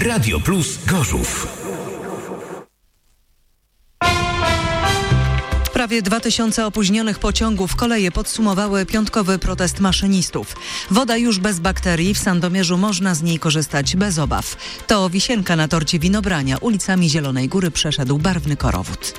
Radio Plus Gorzów. Prawie 2000 opóźnionych pociągów koleje podsumowały piątkowy protest maszynistów. Woda już bez bakterii, w Sandomierzu można z niej korzystać bez obaw. To wisienka na torcie winobrania. Ulicami Zielonej Góry przeszedł barwny korowód.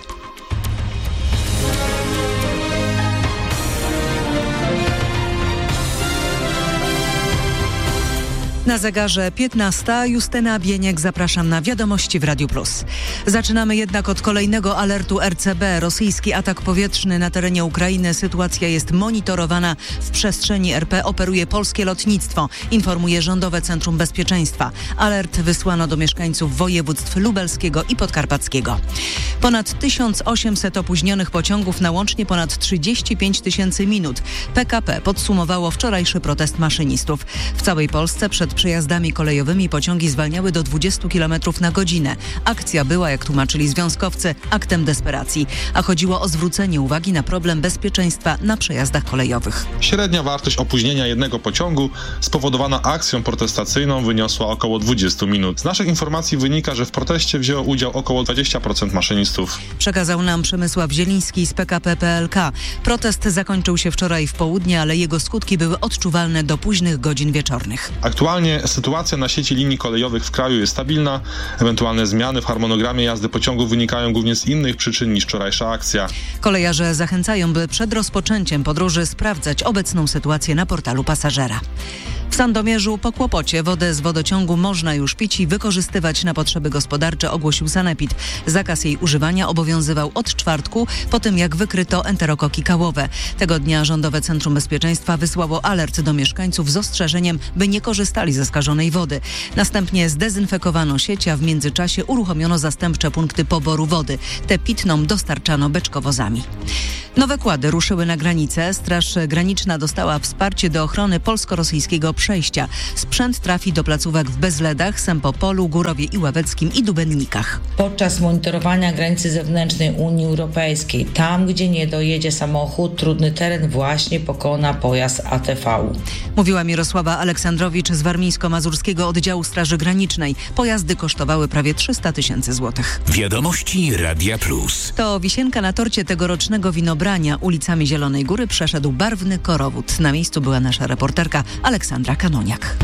Na zegarze 15. Justyna Bieniek, zapraszam na wiadomości w Radiu Plus. Zaczynamy jednak od kolejnego alertu RCB. Rosyjski atak powietrzny na terenie Ukrainy. Sytuacja jest monitorowana. W przestrzeni RP operuje polskie lotnictwo, informuje Rządowe Centrum Bezpieczeństwa. Alert wysłano do mieszkańców województw lubelskiego i podkarpackiego. Ponad 1800 opóźnionych pociągów na łącznie ponad 35 000 minut. PKP podsumowało wczorajszy protest maszynistów. W całej Polsce przed przejazdami kolejowymi pociągi zwalniały do 20 km na godzinę. Akcja była, jak tłumaczyli związkowcy, aktem desperacji, a chodziło o zwrócenie uwagi na problem bezpieczeństwa na przejazdach kolejowych. Średnia wartość opóźnienia jednego pociągu spowodowana akcją protestacyjną wyniosła około 20 minut. Z naszych informacji wynika, że w proteście wzięło udział około 20% maszynistów. Przekazał nam Przemysław Zieliński z PKP PLK. Protest zakończył się wczoraj w południe, ale jego skutki były odczuwalne do późnych godzin wieczornych. Aktualnie sytuacja na sieci linii kolejowych w kraju jest stabilna. Ewentualne zmiany w harmonogramie jazdy pociągów wynikają głównie z innych przyczyn niż wczorajsza akcja. Kolejarze zachęcają, by przed rozpoczęciem podróży sprawdzać obecną sytuację na portalu pasażera. W Sandomierzu po kłopocie wodę z wodociągu można już pić i wykorzystywać na potrzeby gospodarcze, ogłosił Sanepid. Zakaz jej używania obowiązywał od czwartku, po tym jak wykryto enterokoki kałowe. Tego dnia Rządowe Centrum Bezpieczeństwa wysłało alert do mieszkańców z ostrzeżeniem, by nie korzystali ze skażonej wody. Następnie zdezynfekowano sieć, a w międzyczasie uruchomiono zastępcze punkty poboru wody. Tę pitną dostarczano beczkowozami. Nowe kłady ruszyły na granicę. Straż Graniczna dostała wsparcie do ochrony polsko-rosyjskiego przejścia. Sprzęt trafi do placówek w Bezledach, Sempopolu, Górowie i Ławeckim i Dubennikach. Podczas monitorowania granicy zewnętrznej Unii Europejskiej, tam gdzie nie dojedzie samochód, trudny teren właśnie pokona pojazd ATV. Mówiła Mirosława Aleksandrowicz z Warmińsko-Mazurskiego Oddziału Straży Granicznej. Pojazdy kosztowały prawie 300 000 złotych. Wiadomości Radia Plus. To wisienka na torcie tegorocznego winobrania. Ulicami Zielonej Góry przeszedł barwny korowód. Na miejscu była nasza reporterka Aleksandra Kanoniak.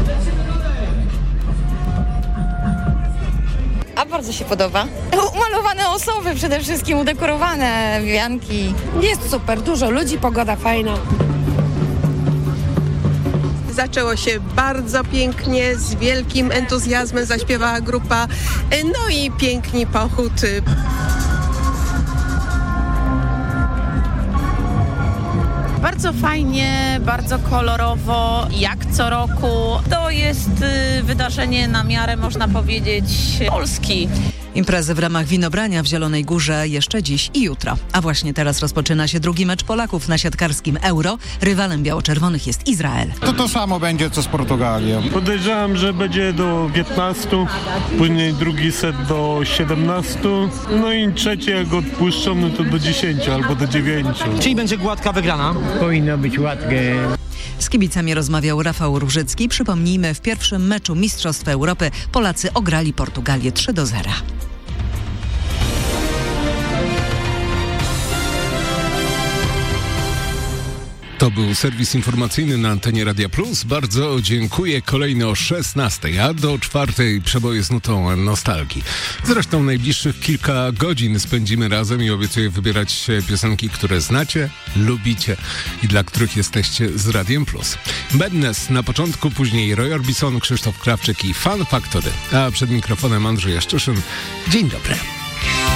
A bardzo się podoba. Umalowane osoby przede wszystkim, udekorowane wianki. Jest super, dużo ludzi, pogoda fajna. Zaczęło się bardzo pięknie, z wielkim entuzjazmem zaśpiewała grupa, no i piękny pochód. Bardzo fajnie, bardzo kolorowo, jak co roku. To jest wydarzenie na miarę, można powiedzieć, Polski. Imprezy w ramach winobrania w Zielonej Górze jeszcze dziś i jutro. A właśnie teraz rozpoczyna się drugi mecz Polaków na siatkarskim Euro. Rywalem biało-czerwonych jest Izrael. To samo będzie co z Portugalią. Podejrzewam, że będzie do 15, później drugi set do 17, no i trzeci jak odpuszczą, no to do 10 albo do 9. Czyli będzie gładka wygrana? Powinno być łatwe. Z kibicami rozmawiał Rafał Różycki. Przypomnijmy, w pierwszym meczu Mistrzostw Europy Polacy ograli Portugalię 3-0. To był serwis informacyjny na antenie Radia Plus. Bardzo dziękuję. Kolejny o 16, a do 4 przeboje z nutą nostalgii. Zresztą najbliższych kilka godzin spędzimy razem i obiecuję wybierać piosenki, które znacie, lubicie i dla których jesteście z Radiem Plus. Madness na początku, później Roy Orbison, Krzysztof Krawczyk i Fun Factory. A przed mikrofonem Andrzej Jaszczyszyn. Dzień dobry.